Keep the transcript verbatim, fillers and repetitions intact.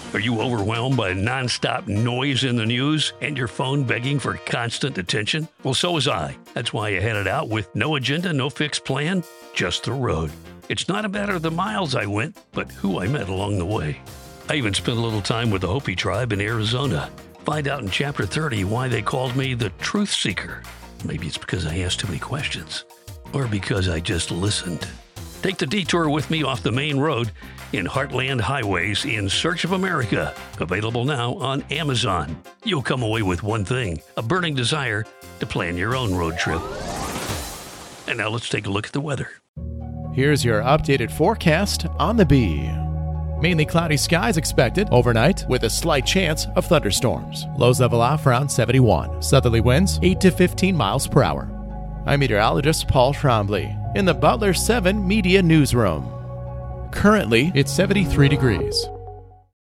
Are you overwhelmed by nonstop noise in the news and your phone begging for constant attention? Well, so was I. That's why I headed out with no agenda, no fixed plan, just the road. It's not a matter of the miles I went, but who I met along the way. I even spent a little time with the Hopi tribe in Arizona. Find out in Chapter thirty why they called me the Truth Seeker. Maybe it's because I asked too many questions, or because I just listened. Take the detour with me off the main road in Heartland Highways in Search of America. Available now on Amazon. You'll come away with one thing, a burning desire to plan your own road trip. And now let's take a look at the weather. Here's your updated forecast on the Bee. Mainly cloudy skies expected overnight with a slight chance of thunderstorms. Lows level off around seventy-one. Southerly winds eight to fifteen miles per hour. I'm meteorologist Paul Trombley in the Butler seven Media Newsroom. Currently, it's seventy-three degrees.